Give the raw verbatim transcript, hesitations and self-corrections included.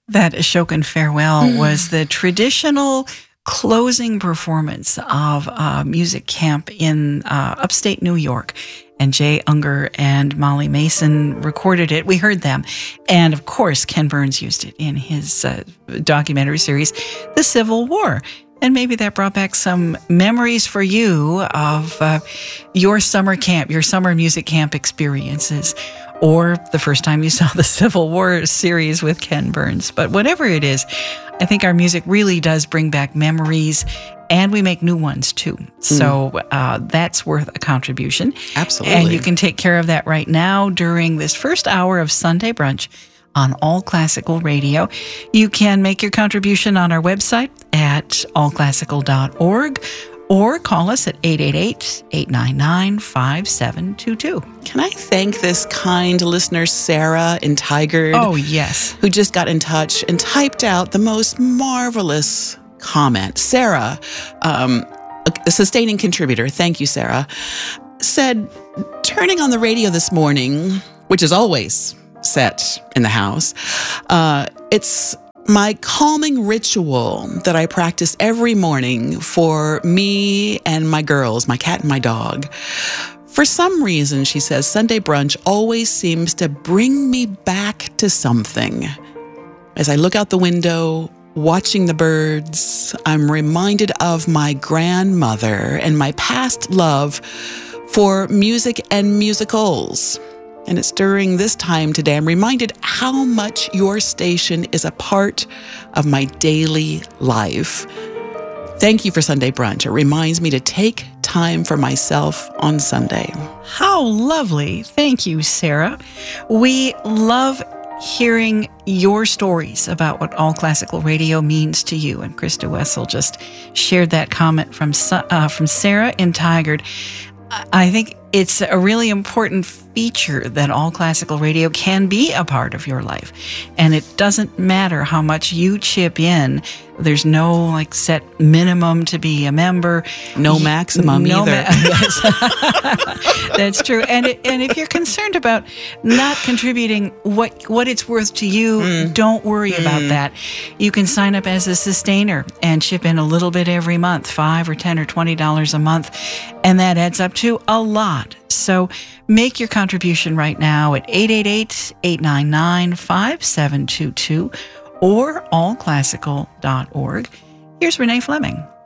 That Ashokan Farewell mm. was the traditional closing performance of a music camp in uh, upstate New York. And Jay Unger and Molly Mason recorded it. We heard them. And of course, Ken Burns used it in his uh, documentary series, The Civil War. And maybe that brought back some memories for you of uh, your summer camp, your summer music camp experiences, or the first time you saw the Civil War series with Ken Burns. But whatever it is, I think our music really does bring back memories, and we make new ones too. So uh, that's worth a contribution. Absolutely. And you can take care of that right now during this first hour of Sunday Brunch on All Classical Radio. You can make your contribution on our website at all classical dot org or call us at eight eight eight, eight nine nine, five seven two two. Can I thank this kind listener, Sarah in Tigard? Oh, yes. Who just got in touch and typed out the most marvelous comment. Sarah, um, a sustaining contributor, thank you, Sarah, said, turning on the radio this morning, which is always set in the house, uh, it's my calming ritual that I practice every morning for me and my girls, my cat and my dog. For some reason, she says, Sunday Brunch always seems to bring me back to something. As I look out the window, watching the birds, I'm reminded of my grandmother and my past love for music and musicals. And it's during this time today I'm reminded how much your station is a part of my daily life. Thank you for Sunday Brunch. It reminds me to take time for myself on Sunday. How lovely. Thank you, Sarah. We love hearing your stories about what All Classical Radio means to you. And Krista Wessel just shared that comment from, uh, from Sarah in Tigard. I think it's a really important feature that All Classical Radio can be a part of your life. And it doesn't matter how much you chip in. There's no like set minimum to be a member. No maximum no either. Ma- yes. That's true. And it, and if you're concerned about not contributing what what it's worth to you, mm. don't worry mm. about that. You can sign up as a sustainer and chip in a little bit every month, five or ten or twenty dollars a month, and that adds up to a lot. So make your contribution right now at eight eight eight, eight nine nine, five seven two two or all classical dot org. Here's Renee Fleming.